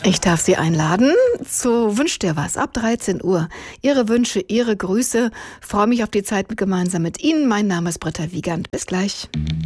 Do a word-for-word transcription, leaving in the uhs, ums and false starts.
Ich darf Sie einladen zu Wünsch dir was ab dreizehn Uhr. Ihre Wünsche, Ihre Grüße. Freue mich auf die Zeit gemeinsam mit Ihnen. Mein Name ist Britta Wiegand. Bis gleich.